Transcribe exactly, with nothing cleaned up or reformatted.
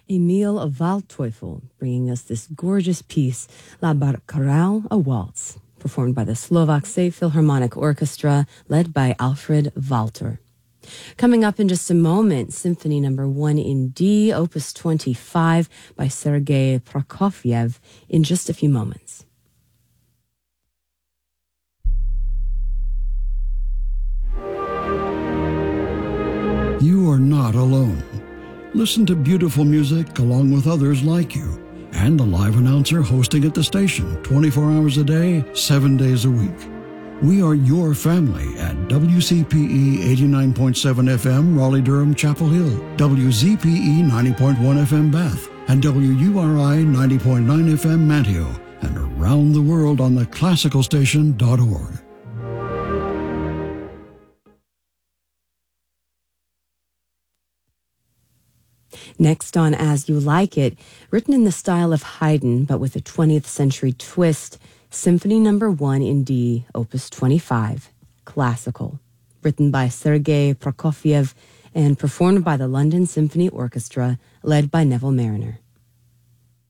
Emil Waldteufel bringing us this gorgeous piece, La Barcarolle, a waltz, performed by the Slovak State Philharmonic Orchestra, led by Alfred Walter. Coming up in just a moment, Symphony Number One in D, Opus twenty-five by Sergei Prokofiev, in just a few moments. You are not alone. Listen to beautiful music along with others like you, and the live announcer hosting at the station twenty-four hours a day, seven days a week. We are your family at W C P E eighty-nine point seven F M Raleigh-Durham Chapel Hill, W Z P E ninety point one F M Bath, and W U R I ninety point nine F M Manteo, and around the world on the classical station dot org. Next on As You Like It, written in the style of Haydn but with a twentieth century twist, Symphony Number One in D, Opus twenty-five, classical, written by Sergei Prokofiev and performed by the London Symphony Orchestra, led by Neville Marriner.